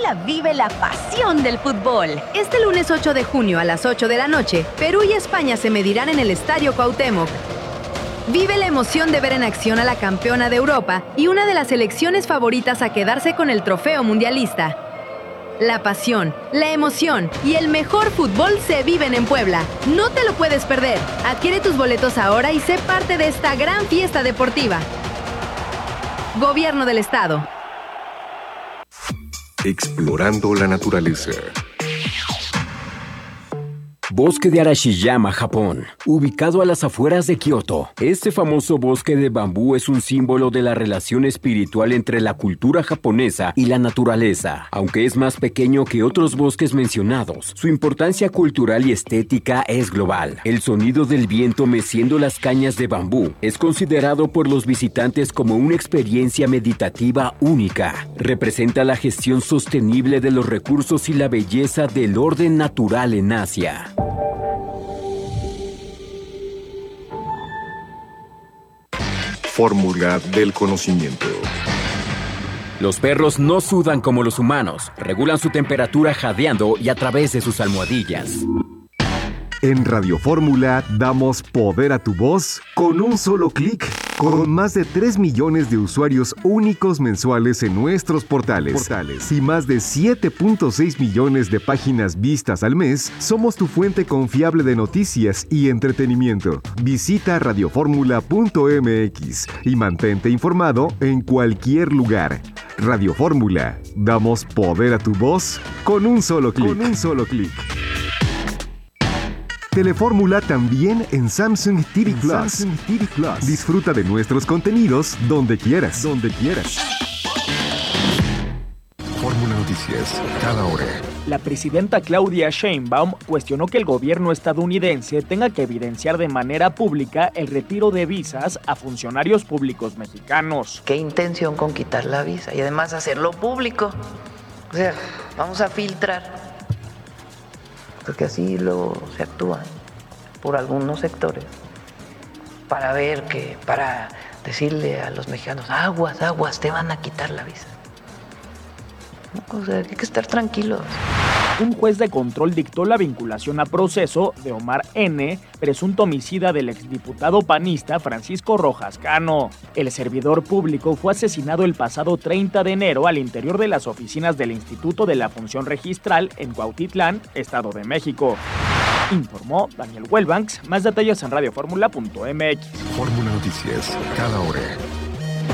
Fórmula vive la pasión del fútbol. Este lunes 8 de junio a las 8 de la noche, Perú y España se medirán en el Estadio Cuauhtémoc. Vive la emoción de ver en acción a la campeona de Europa y una de las selecciones favoritas a quedarse con el trofeo mundialista. La pasión, la emoción y el mejor fútbol se viven en Puebla. No te lo puedes perder. Adquiere tus boletos ahora y sé parte de esta gran fiesta deportiva. Gobierno del Estado. Explorando la naturaleza. Bosque de Arashiyama, Japón, ubicado a las afueras de Kioto. Este famoso bosque de bambú es un símbolo de la relación espiritual entre la cultura japonesa y la naturaleza. Aunque es más pequeño que otros bosques mencionados, su importancia cultural y estética es global. El sonido del viento meciendo las cañas de bambú es considerado por los visitantes como una experiencia meditativa única. Representa la gestión sostenible de los recursos y la belleza del orden natural en Asia. Fórmula del conocimiento. Los perros no sudan como los humanos, regulan su temperatura jadeando y a través de sus almohadillas. En Radio Fórmula damos poder a tu voz con un solo clic. Con más de 3 millones de usuarios únicos mensuales en nuestros portales y más de 7.6 millones de páginas vistas al mes, somos tu fuente confiable de noticias y entretenimiento. Visita radioformula.mx y mantente informado en cualquier lugar. Radio Fórmula, damos poder a tu voz con un solo clic. Telefórmula también en Samsung TV Plus. Disfruta de nuestros contenidos donde quieras. Fórmula Noticias, cada hora. La presidenta Claudia Sheinbaum cuestionó que el gobierno estadounidense tenga que evidenciar de manera pública el retiro de visas a funcionarios públicos mexicanos. ¿Qué intención con quitar la visa? Y además hacerlo público. O sea, vamos a filtrar. Porque así luego se actúa por algunos sectores para decirle a los mexicanos, aguas, te van a quitar la visa. O sea, hay que estar tranquilos. Un juez de control dictó la vinculación a proceso de Omar N., presunto homicida del exdiputado panista Francisco Rojas Cano. El servidor público fue asesinado el pasado 30 de enero al interior de las oficinas del Instituto de la Función Registral en Cuautitlán, Estado de México. Informó Daniel Wellbanks. Más detalles en radioformula.mx. Fórmula Noticias, cada hora.